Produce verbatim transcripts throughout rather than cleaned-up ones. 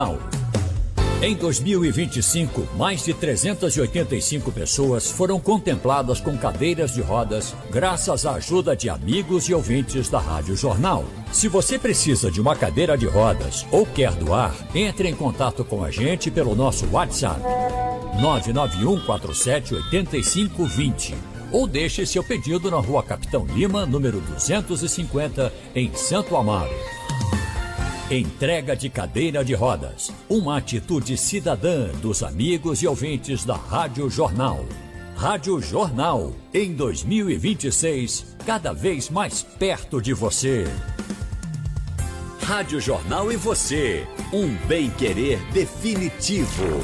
Em dois mil e vinte e cinco, mais de trezentas e oitenta e cinco pessoas foram contempladas com cadeiras de rodas graças à ajuda de amigos e ouvintes da Rádio Jornal. Se você precisa de uma cadeira de rodas ou quer doar, entre em contato com a gente pelo nosso WhatsApp nove nove um quatro sete oito cinco dois zero ou deixe seu pedido na Rua Capitão Lima, número duzentos e cinquenta, em Santo Amaro. Entrega de cadeira de rodas, uma atitude cidadã dos amigos e ouvintes da Rádio Jornal. Rádio Jornal, em dois mil e vinte e seis, cada vez mais perto de você. Rádio Jornal e você, um bem-querer definitivo.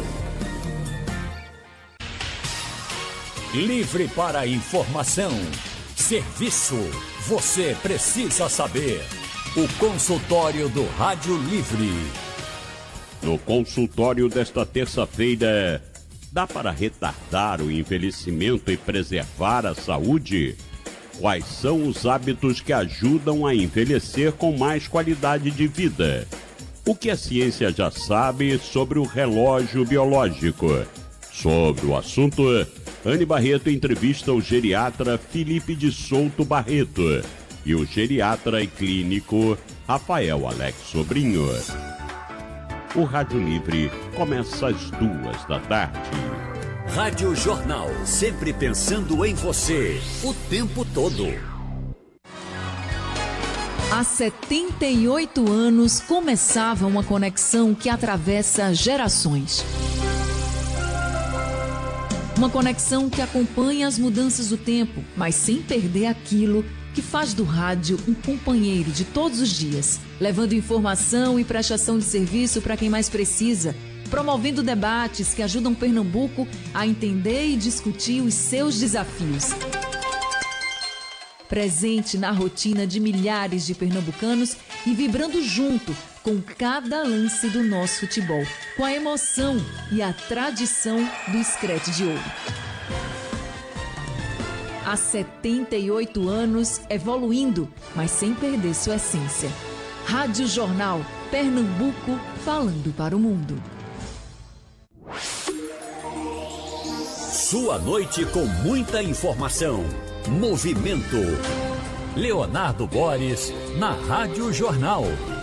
Livre para informação, serviço, você precisa saber. O consultório do Rádio Livre. No consultório desta terça-feira, dá para retardar o envelhecimento e preservar a saúde? Quais são os hábitos que ajudam a envelhecer com mais qualidade de vida? O que a ciência já sabe sobre o relógio biológico? Sobre o assunto, Anne Barreto entrevista o geriatra Felipe de Souto Barreto e o geriatra e clínico Rafael Alex Sobrinho. O Rádio Livre começa às duas da tarde. Rádio Jornal, sempre pensando em você, o tempo todo. Há setenta e oito anos começava uma conexão que atravessa gerações. Uma conexão que acompanha as mudanças do tempo, mas sem perder aquilo que faz do rádio um companheiro de todos os dias, levando informação e prestação de serviço para quem mais precisa, promovendo debates que ajudam Pernambuco a entender e discutir os seus desafios. Presente na rotina de milhares de pernambucanos e vibrando junto com cada lance do nosso futebol, com a emoção e a tradição do Screte de Ouro. Há setenta e oito anos, evoluindo, mas sem perder sua essência. Rádio Jornal, Pernambuco, falando para o mundo. Sua noite com muita informação. Movimento. Leonardo Boris, na Rádio Jornal.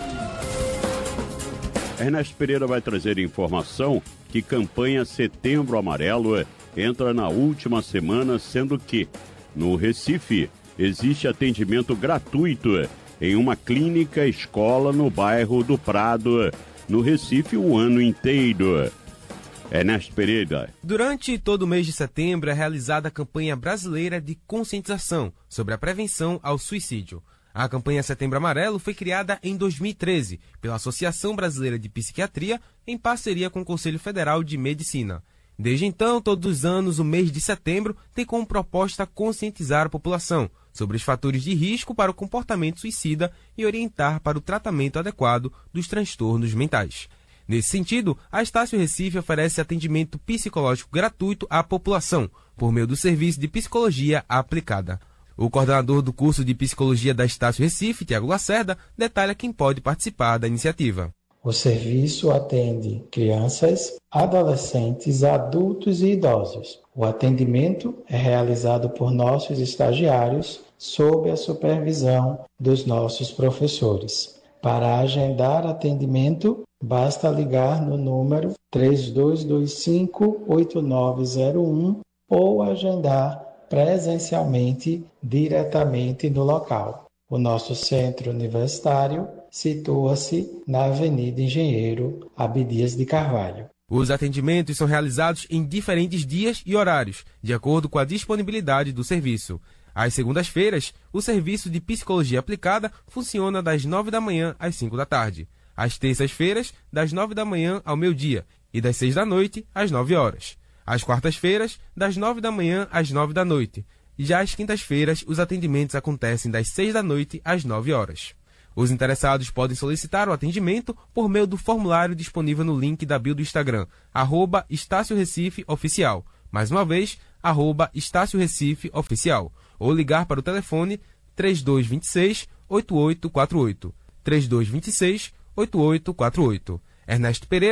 Ernesto Pereira vai trazer informação que campanha Setembro Amarelo entra na última semana, sendo que no Recife, existe atendimento gratuito em uma clínica escola no bairro do Prado, no Recife, o ano inteiro. Ernesto Pereira. Durante todo o mês de setembro é realizada a campanha brasileira de conscientização sobre a prevenção ao suicídio. A campanha Setembro Amarelo foi criada em dois mil e treze pela Associação Brasileira de Psiquiatria em parceria com o Conselho Federal de Medicina. Desde então, todos os anos, o mês de setembro tem como proposta conscientizar a população sobre os fatores de risco para o comportamento suicida e orientar para o tratamento adequado dos transtornos mentais. Nesse sentido, a Estácio Recife oferece atendimento psicológico gratuito à população, por meio do serviço de psicologia aplicada. O coordenador do curso de psicologia da Estácio Recife, Tiago Lacerda, detalha quem pode participar da iniciativa. O serviço atende crianças, adolescentes, adultos e idosos. O atendimento é realizado por nossos estagiários sob a supervisão dos nossos professores. Para agendar atendimento, basta ligar no número três dois dois cinco, oito nove zero um ou agendar presencialmente diretamente no local. O nosso centro universitário situa-se na Avenida Engenheiro Abdias de Carvalho. Os atendimentos são realizados em diferentes dias e horários, de acordo com a disponibilidade do serviço. Às segundas-feiras, o serviço de psicologia aplicada funciona das nove da manhã às cinco da tarde. Às terças-feiras, das nove da manhã ao meio-dia e das seis da noite às nove horas. Às quartas-feiras, das nove da manhã às nove da noite. E já às quintas-feiras, os atendimentos acontecem das seis da noite às nove horas. Os interessados podem solicitar o atendimento por meio do formulário disponível no link da bio do Instagram, arroba Estácio Recife Oficial. Mais uma vez, arroba Estácio Recife Oficial. Ou ligar para o telefone três dois dois seis, oito oito quatro oito. três dois dois seis, oito oito quatro oito. Ernesto Pereira.